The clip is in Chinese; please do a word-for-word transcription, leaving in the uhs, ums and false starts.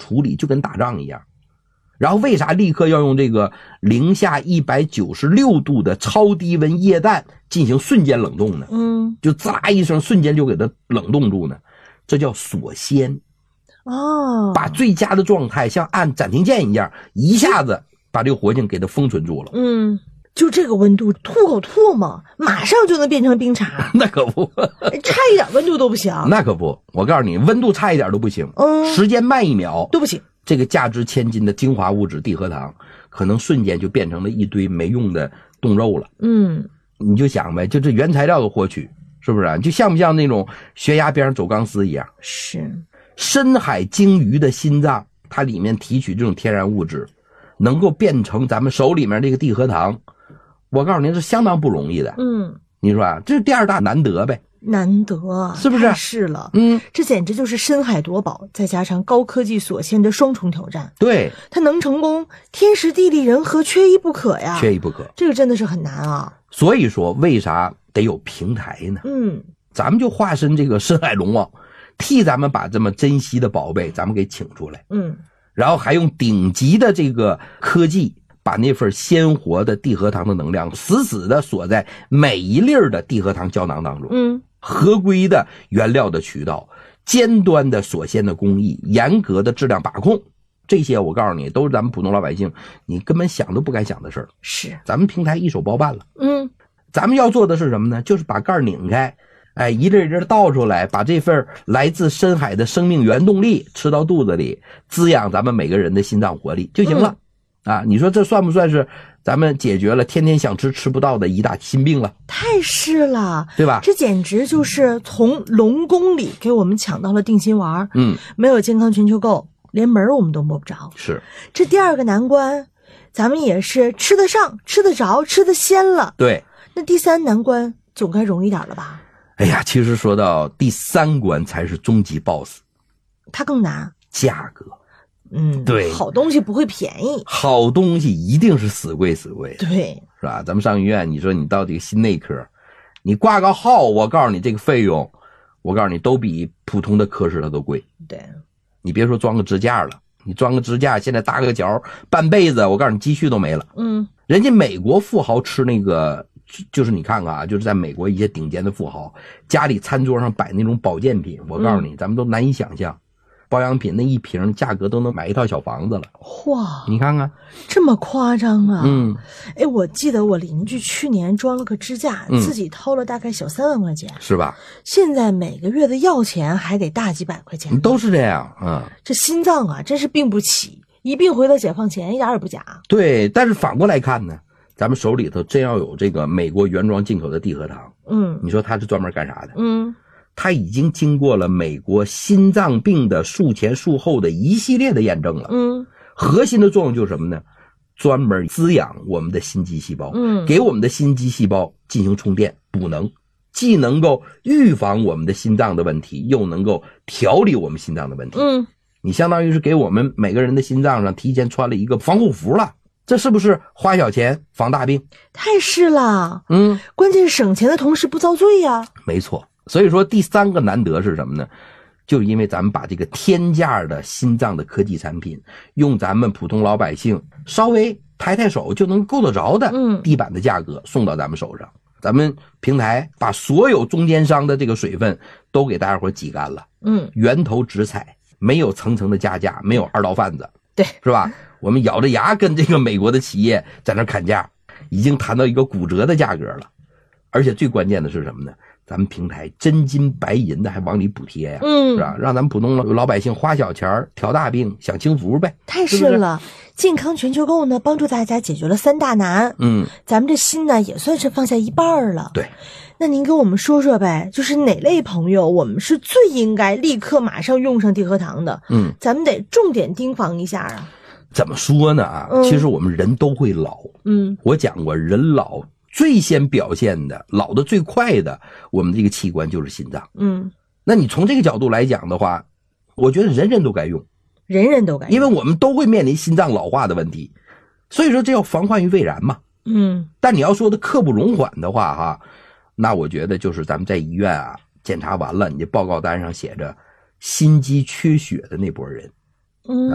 处理，就跟打仗一样。然后为啥立刻要用这个零下一百九十六度的超低温液氮进行瞬间冷冻呢？ 嗯， 就滋啦一声瞬间就给它冷冻住呢？这叫锁鲜。 哦， 把最佳的状态像按暂停键一样，一下子把这个活性给它封存住了。 嗯，就这个温度，吐口唾沫马上就能变成冰茶。 那可不， 差一点温度都不行。 那可不，我告诉你，温度差一点都不行， 嗯， 时间慢一秒都不行。 这个价值千金的精华物质地核糖，可能瞬间就变成了一堆没用的冻肉了。 嗯， 你就想呗，就这原材料的获取，是不是啊？就像不像那种悬崖边上走钢丝一样？ 是。 深海鲸鱼的心脏，它里面提取这种天然物质，能够变成咱们手里面这个地核糖，我告诉您是相当不容易的。 嗯， 你说啊，这是第二大难得呗。 难得， 是不是？ 是了， 嗯， 这简直就是深海夺宝，再加上高科技锁鲜的双重挑战。 对， 它能成功，天时地利人和缺一不可呀， 缺一不可。 这个真的是很难啊。 所以说，为啥得有平台呢？ 嗯， 咱们就化身这个深海龙王，替咱们把这么珍惜的宝贝咱们给请出来。 嗯， 然后还用顶级的这个科技，把那份鲜活的地核糖的能量死死的锁在每一粒的地核糖胶囊当中。 嗯。 合规的原料的渠道，尖端的锁鲜的工艺，严格的质量把控，这些我告诉你，都是咱们普通老百姓你根本想都不敢想的事儿。 是， 咱们平台一手包办了。 嗯， 咱们要做的是什么呢？就是把盖拧开，哎，一粒一粒倒出来，把这份来自深海的生命原动力吃到肚子里，滋养咱们每个人的心脏活力就行了。嗯、啊，你说这算不算是咱们解决了天天想吃吃不到的一大心病了？ 太是了， 对吧？ 这简直就是从龙宫里给我们抢到了定心丸。 嗯， 没有健康全球购，连门我们都摸不着。 是， 这第二个难关，咱们也是吃得上、吃得着、吃得鲜了。 对， 那第三难关总该容易点了吧？ 哎呀，其实说到第三关才是终极 boss， 它更难， 价格。 嗯， 对， 好东西不会便宜， 好东西一定是死贵死贵， 对， 是吧？咱们上医院，你说你到这个心内科，你挂个号，我告诉你这个费用，我告诉你都比普通的科室它都贵。 对， 你别说装个支架了，你装个支架，现在搭个脚半辈子，我告诉你积蓄都没了。 嗯， 人家美国富豪吃那个，就是你看看啊，就是在美国一些顶尖的富豪家里餐桌上摆那种保健品，我告诉你，嗯、咱们都难以想象。保养品那一瓶价格都能买一套小房子了。 哇， 你看看这么夸张啊。 嗯， 哎，我记得我邻居去年装了个支架、嗯、自己掏了大概小三万块钱， 是吧？ 现在每个月的药钱还得大几百块钱， 都是这样。嗯， 这心脏啊真是病不起，一病回到解放前一点也不假。 对，但是反过来看呢，咱们手里头真要有这个美国原装进口的地核糖， 嗯， 你说它是专门干啥的？ 嗯， 它已经经过了美国心脏病的术前术后的一系列的验证了。 嗯， 核心的作用就是什么呢？专门滋养我们的心肌细胞， 嗯， 给我们的心肌细胞进行充电补能，既能够预防我们的心脏的问题，又能够调理我们心脏的问题。 嗯， 你相当于是给我们每个人的心脏上提前穿了一个防护服了。这是不是花小钱防大病？ 太是了。 嗯， 关键是省钱的同时不遭罪呀。 没错。所以说第三个难得是什么呢？就是因为咱们把这个天价的心脏的科技产品，用咱们普通老百姓稍微抬抬手就能够得着的地板的价格送到咱们手上。咱们平台把所有中间商的这个水分都给大家伙挤干了。嗯，源头直采，没有层层的加价，没有二道贩子。 对， 是吧？我们咬着牙跟这个美国的企业在那砍价，已经谈到一个骨折的价格了。而且最关键的是什么呢？咱们平台真金白银的还往里补贴呀，嗯，是吧？让咱们普通老百姓花小钱调大病享清福呗。 太是了，是是健康全球购呢，帮助大家解决了三大难。嗯，咱们这心呢也算是放下一半了。 对， 那您跟我们说说呗，就是哪类朋友我们是最应该立刻马上用上地核糖的？嗯，咱们得重点盯防一下啊。 怎么说呢啊？嗯、其实我们人都会老。嗯，我讲过，人老最先表现的、老的最快的，我们这个器官就是心脏。嗯，那你从这个角度来讲的话，我觉得人人都该用， 人人都该用， 因为我们都会面临心脏老化的问题，所以说这要防患于未然嘛。嗯，但你要说的刻不容缓的话哈，那我觉得就是咱们在医院啊检查完了，你这报告单上写着心肌缺血的那波人。嗯。